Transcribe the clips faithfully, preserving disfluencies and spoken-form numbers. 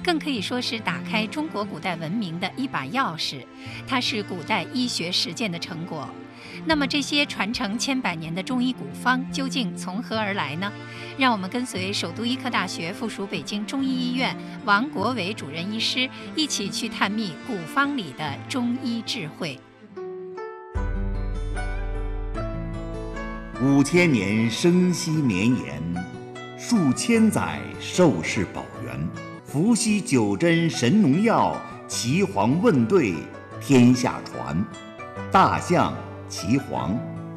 更可以说是打开中国古代文明的一把钥匙。它是古代医学实践的成果。那么这些传承千百年的中医古方究竟从何而来呢？让我们跟随首都医科大学附属北京中医医院王国伟主任医师一起去探秘古方里的中医智慧。 五千年生息绵延，数千载寿世保元。伏羲九针神农药，岐黄问对天下传。大象岐黄。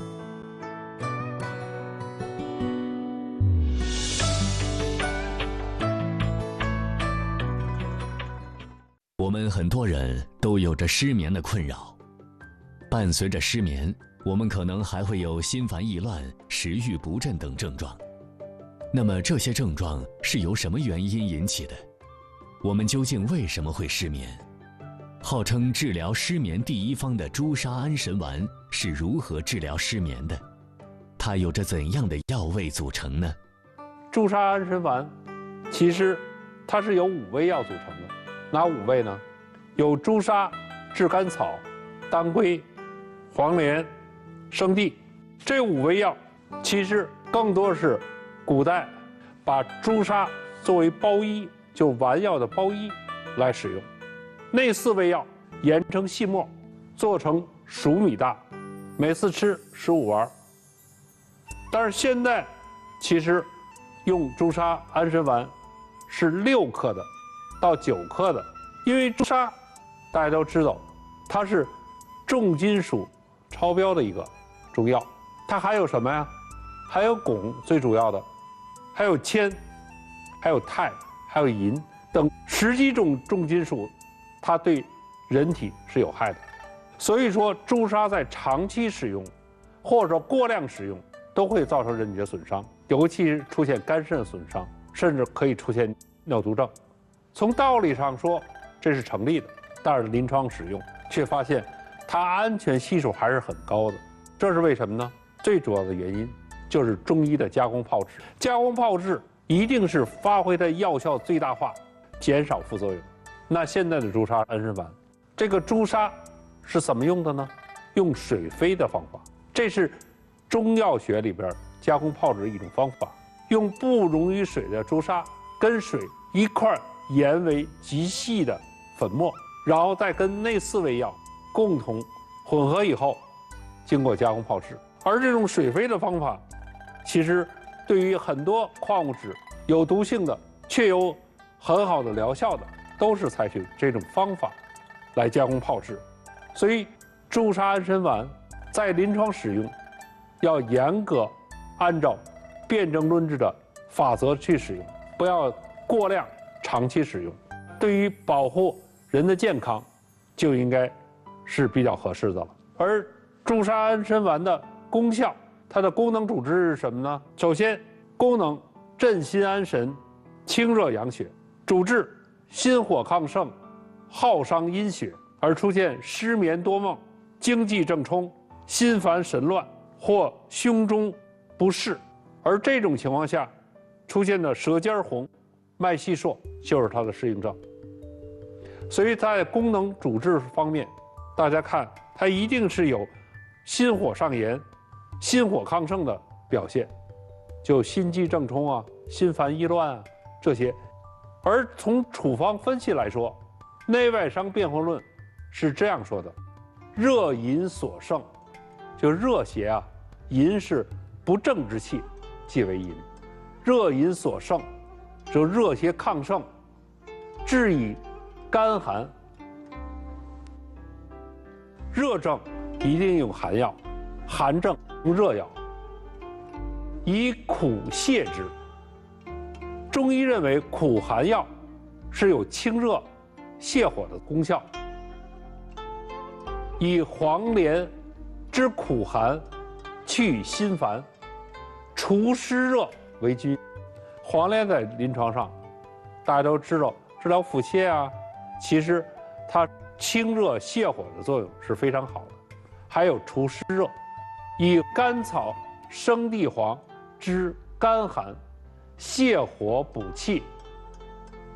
我们很多人都有着失眠的困扰，伴随着失眠，我们可能还会有心烦意乱、食欲不振等症状。那么这些症状是由什么原因引起的？我们究竟为什么会失眠？号称治疗失眠第一方的朱砂安神丸是如何治疗失眠的？它有着怎样的药味组成呢？ 朱砂安神丸其实它是由五味药组成的，哪五味呢？有朱砂、炙甘草、当归、黄连、生地。这五味药其实更多是古代把朱砂作为包衣，就丸药的包衣来使用。那四味药研成细末，做成数米大，每次吃十五丸。但是现在其实用朱砂安神丸是六克的到九克的，因为朱砂大家都知道它是重金属超标的一个中药，它还有什么呀？还有汞，最主要的，还有铅，还有钛，还有银等十几种重金属，它对人体是有害的。所以说朱砂在长期使用或者说过量使用都会造成人体的损伤，尤其是出现肝肾损伤，甚至可以出现尿毒症。从道理上说这是成立的，但是临床使用却发现它安全系数还是很高的。这是为什么呢？最主要的原因就是中医的加工炮制。加工炮制一定是发挥它药效最大化，减少副作用。那现在的朱砂安神丸，这个朱砂是怎么用的呢？用水飞的方法，这是中药学里边加工炮制的一种方法。用不溶于水的朱砂跟水一块研为极细的粉末，然后再跟那四味药共同混合以后，经过加工炮制。而这种水飞的方法，其实对于很多矿物质有毒性的却有很好的疗效的，都是采取这种方法来加工炮制。所以朱砂安神丸在临床使用要严格按照辨证论治的法则去使用，不要过量长期使用。对于保护人的健康就应该是比较合适的了。而朱砂安神丸的功效，它的功能主治是什么呢？首先，功能镇心安神，清热养血，主治心火亢盛，耗伤阴血而出现失眠多梦、惊悸正冲、心烦神乱或胸中不适。而这种情况下出现的舌尖红、脉细数就是它的适应症。所以在功能主治方面，大家看它一定是有心火上炎、心火亢盛的表现，就心悸正冲啊、心烦意乱啊这些。而从处方分析来说，内外伤辩证论是这样说的：热淫所盛，就热邪啊，淫是不正之气，即为淫。热淫所盛，就热邪亢盛，治以干寒。热症一定用寒药，寒症用热药，以苦泻之。中医认为苦寒药是有清热泻火的功效，以黄连之苦寒，去心烦，除湿热为君。黄连在临床上大家都知道治疗腹泻啊，其实它清热泻火的作用是非常好的。还有除湿热，以甘草、生地黄之甘寒，泻火补气，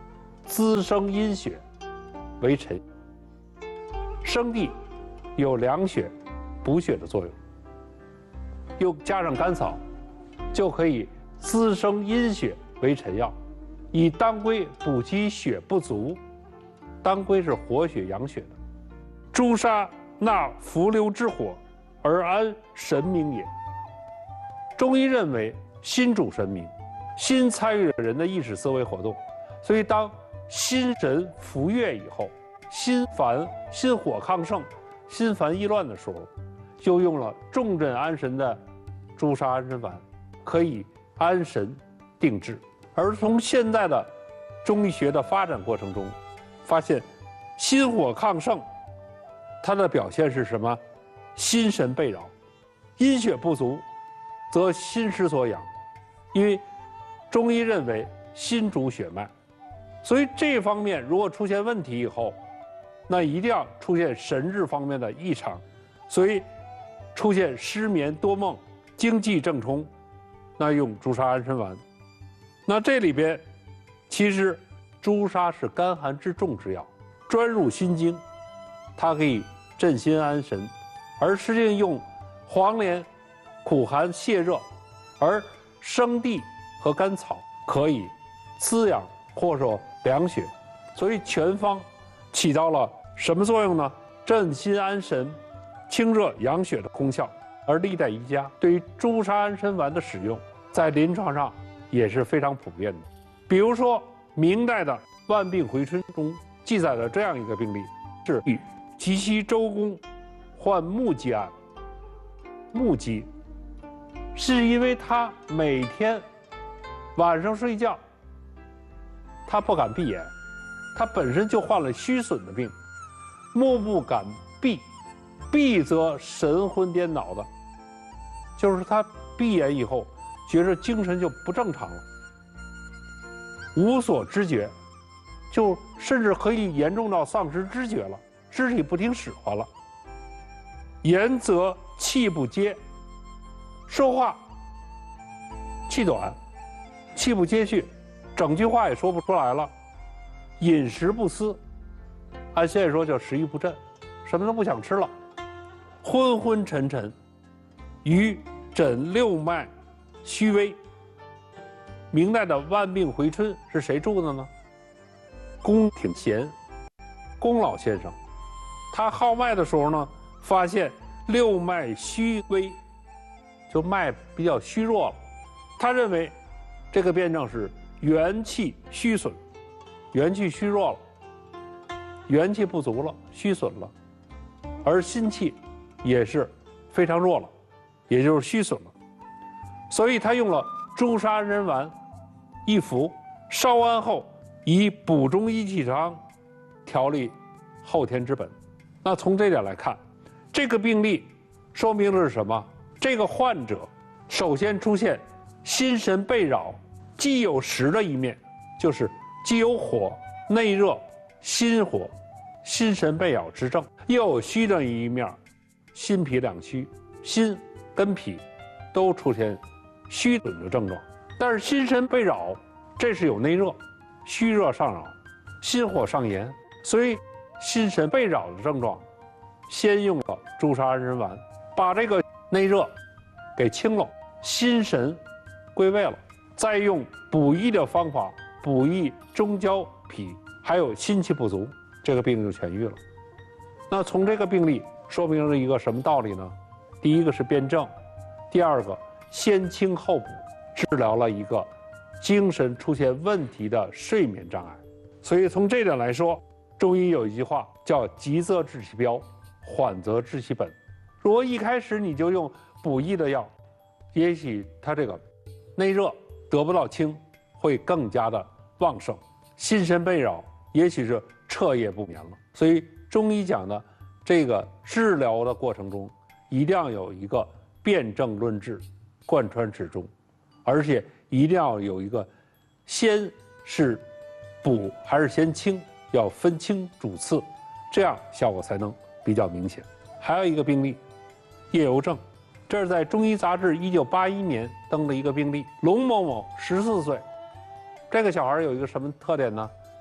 滋生阴血为臣。生地有凉血、补血的作用，又加上甘草，就可以滋生阴血为臣药。以当归补其血不足，当归是活血养血的。朱砂纳伏流之火，而安神明也。中医认为心主神明，心参与了人的意识思维活动，所以当心神浮越以后，心烦、心火亢盛、心烦意乱的时候，就用了重镇安神的朱砂安神丸，可以安神定志。而从现在的中医学的发展过程中，发现心火亢盛，它的表现是什么？心神被扰，阴血不足，则心失所养。因为中医认为心主血脉，所以这方面如果出现问题以后，那一定要出现神志方面的异常，所以出现失眠多梦、精气正冲，那用朱砂安神丸。那这里边其实朱砂是甘寒之重之药，专入心经，它可以镇心安神，而实际用黄连苦寒泻热，而生地和甘草可以滋养或者凉血，所以全方起到了什么作用呢？镇心安神、清热养血的功效。而历代医家对于朱砂安神丸的使用，在临床上也是非常普遍的。比如说明代的《万病回春》中记载了这样一个病例，是与齐西周公患目疾案。目疾是因为他每天晚上睡觉，他不敢闭眼，他本身就患了虚损的病，目不敢闭，闭则神魂颠倒的，就是他闭眼以后，觉着精神就不正常了，无所知觉，就甚至可以严重到丧失知觉了，肢体不听使唤了。言则气不接，说话气短，气不接续，整句话也说不出来了。饮食不思，按现在说叫食欲不振，什么都不想吃了。昏昏沉沉，与诊六脉虚微。明代的《万病回春》是谁著的呢？龚挺贤，龚老先生。他号脉的时候呢，发现六脉虚微，就脉比较虚弱了。他认为这个辩证是元气虚损，元气虚弱了，元气不足了，虚损了，而心气也是非常弱了，也就是虚损了。所以他用了朱砂安神丸一服，烧完后以补中益气汤调理后天之本。那从这点来看，这个病例说明的是什么？这个患者首先出现心神被扰，既有实的一面，就是既有火、内热、心火、心神被扰之症，又有虚的一面，心脾两虚，心跟脾都出现虚损的症状。但是心神被扰，这是有内热，虚热上扰，心火上炎，所以心神被扰的症状，先用了朱砂安神丸，把这个内热给清了，心神归位了，再用补益的方法补益中焦脾，还有心气不足，这个病就痊愈了。那从这个病例说明了一个什么道理呢？第一个是辩证，第二个先清后补，治疗了一个精神出现问题的睡眠障碍。所以从这点来说，中医有一句话叫急则治其标，缓则治其本。如果一开始你就用补益的药，也许他这个内热得不到清，会更加的旺盛，心神被扰，也许是彻夜不眠了。所以中医讲的这个治疗的过程中，一定要有一个辨证论治，贯穿始终，而且一定要有一个先是补还是先清，要分清主次，这样效果才能比较明显。还有一个病例，夜游症，这是在中医杂志一九八一年登的一个病例。龙某某十四岁，这个小孩有一个什么特点呢？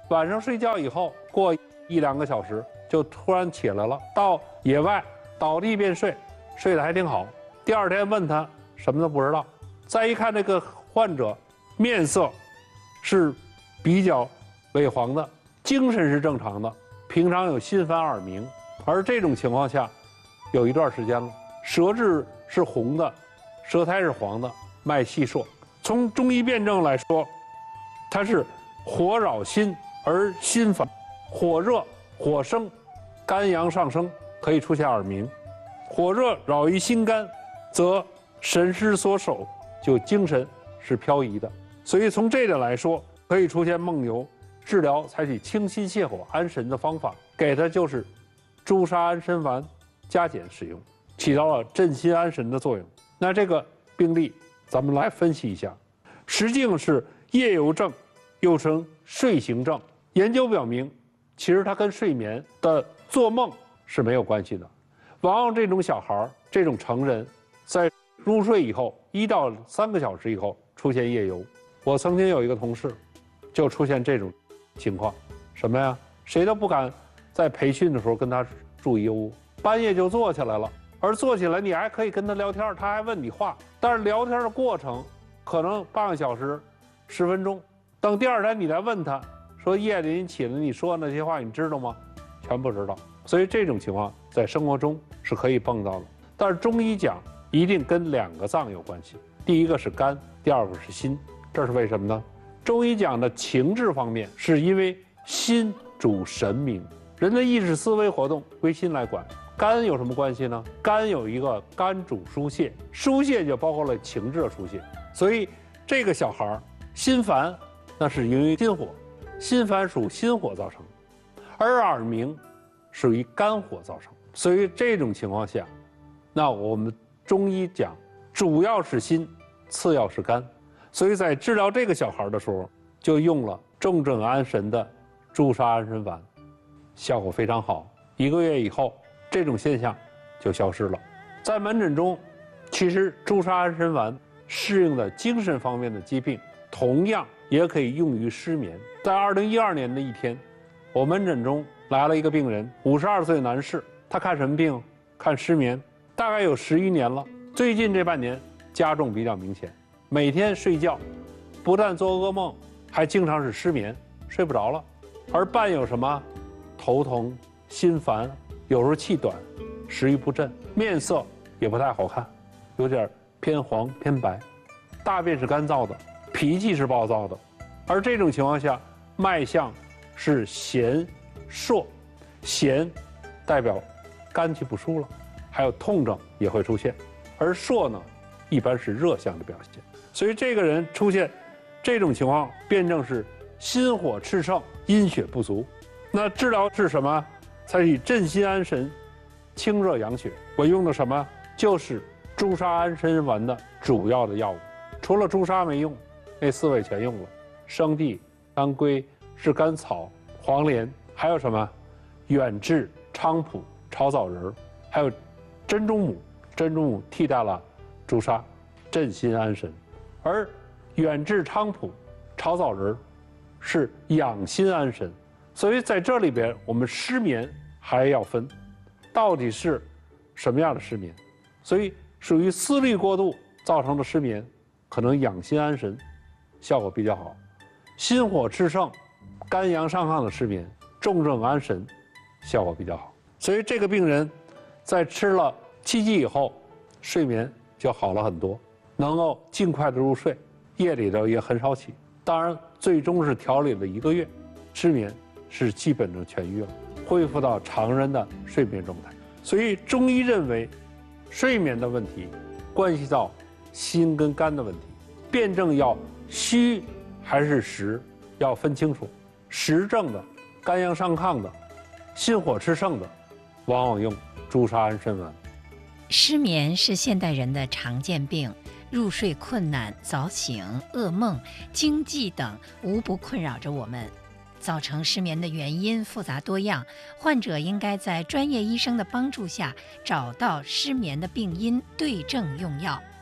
晚上睡觉以后过一两个小时就突然起来了，到野外倒地便睡，睡得还挺好。第二天问他什么都不知道。再一看这个患者面色是比较萎黄的，精神是正常的，平常有心烦耳鸣，而这种情况下有一段时间了，舌质是红的，舌苔是黄的，脉细数。从中医辨证来说，它是火扰心而心烦，火热火生，肝阳上升，可以出现耳鸣。火热扰于心肝，则神失所守，就精神是漂移的。所以从这点来说，可以出现梦游。治疗采取清心泻火安神的方法，给它就是朱砂安神丸加减使用，起到了镇心安神的作用。那这个病例咱们来分析一下，实境是夜游症，又称睡行症。研究表明，其实它跟睡眠的做梦是没有关系的。往往这种小孩、这种成人，在入睡以后一到三个小时以后出现夜游。我曾经有一个同事，就出现这种情况，什么呀？谁都不敢在培训的时候跟他住一屋，半夜就坐起来了。而坐起来，你还可以跟他聊天，他还问你话，但是聊天的过程可能半个小时、十分钟。等第二天你来问他，说夜里你起来你说那些话你知道吗？全不知道。所以这种情况在生活中是可以碰到的。但是中医讲一定跟两个脏有关系，第一个是肝，第二个是心。这是为什么呢？中医讲的情志方面，是因为心主神明，人的意识思维活动归心来管。肝有什么关系呢？肝有一个肝主疏泄，疏泄就包括了情志的疏泄。所以这个小孩心烦，那是因为心火，心烦属心火造成，而耳鸣属于肝火造成。所以这种情况下，那我们中医讲主要是心，次要是肝。所以在治疗这个小孩的时候，就用了重症安神的朱砂安神丸，效果非常好。一个月以后，这种现象就消失了。在门诊中，其实朱砂安神丸适应的精神方面的疾病，同样也可以用于失眠。在二零一二年的一天，我门诊中来了一个病人，五十二岁男士，他看什么病？看失眠，大概有十余年了。最近这半年加重比较明显。每天睡觉，不但做噩梦，还经常是失眠，睡不着了，而伴有什么头疼、心烦，有时候气短，食欲不振，面色也不太好看，有点偏黄偏白，大便是干燥的，脾气是暴躁的。而这种情况下，脉象是弦数，弦代表肝气不舒了，还有痛症也会出现，而数呢，一般是热象的表现。所以这个人出现这种情况，辩证是心火炽盛，阴血不足。那治疗是什么？采取镇心安神、清热养血。我用的什么？就是朱砂安神丸的主要的药物。除了朱砂没用，那四味全用了：生地、当归、炙甘草、黄连，还有什么？远志、菖蒲、炒枣仁，还有珍珠母。珍珠母替代了朱砂，镇心安神。而远志、菖蒲、炒枣仁是养心安神。所以在这里边，我们失眠还要分，到底是什么样的失眠？所以属于思虑过度造成的失眠，可能养心安神效果比较好；心火炽盛、肝阳上亢的失眠，重症安神效果比较好。所以这个病人在吃了七剂以后，睡眠就好了很多，能够尽快的入睡，夜里头也很少起。当然，最终是调理了一个月，失眠是基本上痊愈了，恢复到常人的睡眠状态。所以中医认为，睡眠的问题关系到心跟肝的问题，辩证要虚还是实，要分清楚。实症的、肝阳上亢的、心火炽盛的，往往用朱砂安神丸。 失眠是现代人的常见病，入睡困难、早醒、噩梦、惊悸等无不困扰着我们。造成失眠的原因复杂多样，患者应该在专业医生的帮助下找到失眠的病因，对症用药。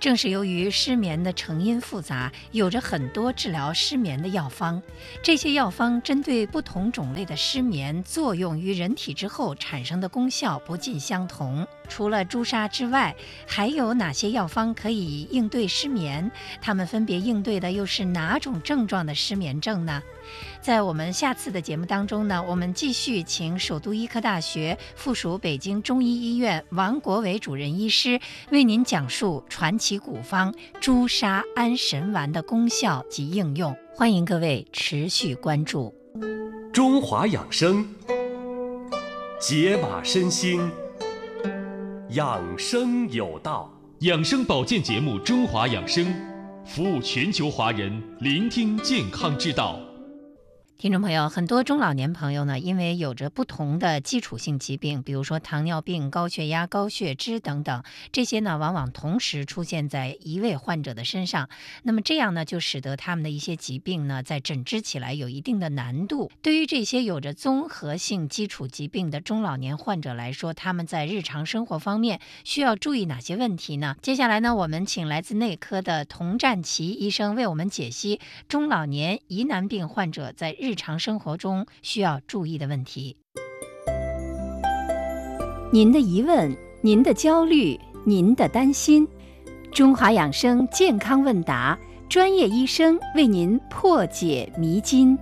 正是由于失眠的成因复杂，有着很多治疗失眠的药方。这些药方针对不同种类的失眠，作用于人体之后产生的功效不尽相同。除了朱砂之外，还有哪些药方可以应对失眠？它们分别应对的又是哪种症状的失眠症呢？在我们下次的节目当中呢，我们继续请首都医科大学附属北京中医医院王国伟主任医师为您讲述传奇古方朱砂安神丸的功效及应用。欢迎各位持续关注。 中华养生，解码身心，养生有道。 养生保健节目《中华养生》，服务全球华人，聆听健康之道。 听众朋友，很多中老年朋友呢，因为有着不同的基础性疾病，比如说糖尿病、高血压、高血脂等等，这些呢往往同时出现在一位患者的身上。那么这样呢，就使得他们的一些疾病呢，在诊治起来有一定的难度。对于这些有着综合性基础疾病的中老年患者来说，他们在日常生活方面需要注意哪些问题呢？接下来呢，我们请来自内科的童占奇医生为我们解析中老年疑难病患者在日日常生活中需要注意的问题。您的疑问，您的焦虑，您的担心，中华养生健康问答，专业医生为您破解迷津。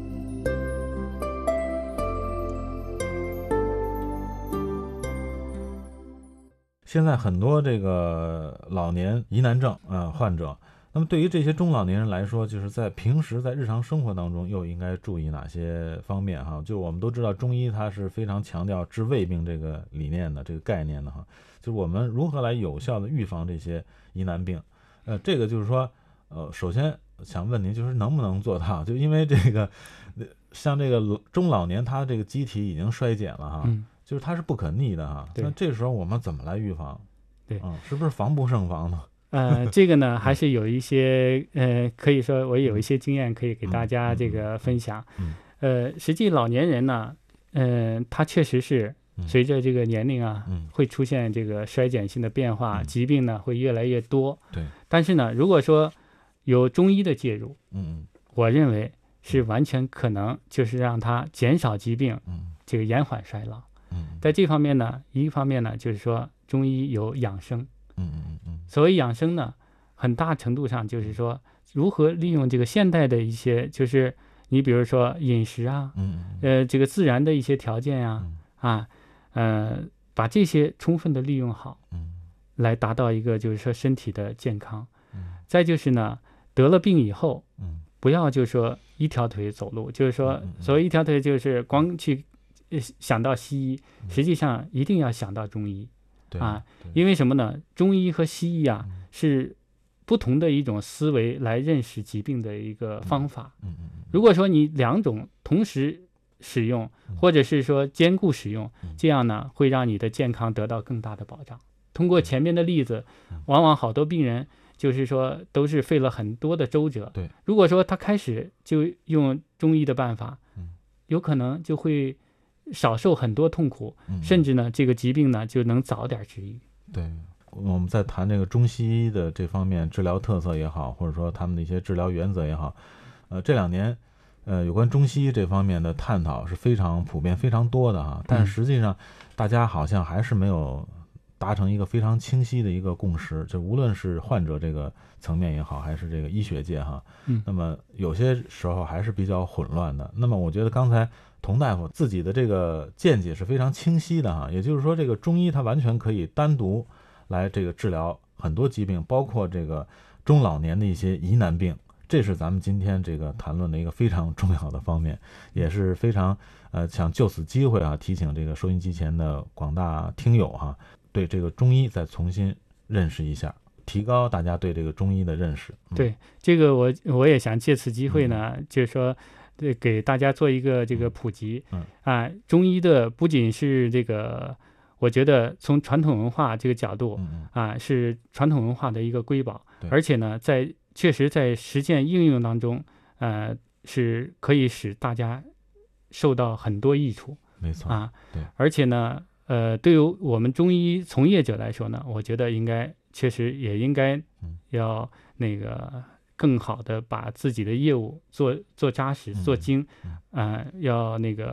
现在很多这个老年疑难症啊、呃、患者，那么对于这些中老年人来说，就是在平时在日常生活当中又应该注意哪些方面哈？就我们都知道中医它是非常强调治未病这个理念的这个概念的哈，就是我们如何来有效的预防这些疑难病。呃，这个就是说，呃，首先想问您就是能不能做到？就因为这个像这个中老年他这个机体已经衰减了哈。嗯，就是它是不可逆的哈，那这时候我们怎么来预防？ 对， 嗯，是不是防不胜防呢？ 呃，这个呢，还是有一些呃，可以说我有一些经验可以给大家这个分享。 嗯， 呃，实际老年人呢，嗯、呃，他确实是随着这个年龄啊， 嗯， 会出现这个衰减性的变化， 嗯、 疾病呢会越来越多。 对， 但是呢，如果说有中医的介入， 嗯嗯， 我认为是完全可能就是让他减少疾病， 嗯， 这个延缓衰老。 嗯， 在这方面呢，一方面呢，就是说中医有养生， 嗯嗯嗯， 所谓养生呢，很大程度上就是说如何利用这个现代的一些，就是你比如说饮食啊， 嗯呃，这个自然的一些条件啊， 嗯啊，呃，把这些充分的利用好， 嗯， 来达到一个就是说身体的健康。 嗯， 再就是呢，得了病以后， 嗯， 不要就是说一条腿走路，就是说所谓一条腿就是光去想到西医，实际上一定要想到中医。 对啊，因为什么呢？中医和西医啊、嗯、是不同的一种思维来认识疾病的一个方法。 嗯嗯嗯、 如果说你两种同时使用， 嗯、 或者是说兼顾使用， 嗯、 这样呢会让你的健康得到更大的保障。通过前面的例子，嗯、往往好多病人就是说都是费了很多的周折。 对， 如果说他开始就用中医的办法， 嗯、 有可能就会少受很多痛苦， 嗯、 甚至呢，这个疾病呢就能早点治愈。 对，我们在谈这个中西医的这方面治疗特色也好，或者说他们的一些治疗原则也好，呃，这两年，呃，有关中西医这方面的探讨是非常普遍、非常多的哈。但是实际上，大家好像还是没有达成一个非常清晰的一个共识，就无论是患者这个层面也好，还是这个医学界哈， 嗯， 那么有些时候还是比较混乱的。那么我觉得刚才童大夫自己的这个见解是非常清晰的哈，也就是说，这个中医它完全可以单独来这个治疗很多疾病，包括这个中老年的一些疑难病，这是咱们今天这个谈论的一个非常重要的方面，也是非常呃想就此机会啊，提醒这个收音机前的广大听友哈，对这个中医再重新认识一下，提高大家对这个中医的认识。 嗯、对这个我我也想借此机会呢，嗯、就是说。对，给大家做一个这个普及。 嗯啊，中医的不仅是这个，我觉得从传统文化这个角度， 嗯啊，是传统文化的一个瑰宝。而且呢，在确实在实践应用当中，呃，是可以使大家受到很多益处。 没错啊， 对。 而且呢，呃，对于我们中医从业者来说呢，我觉得应该确实也应该要那个更好的把自己的业务做做扎实、做精，呃，要那个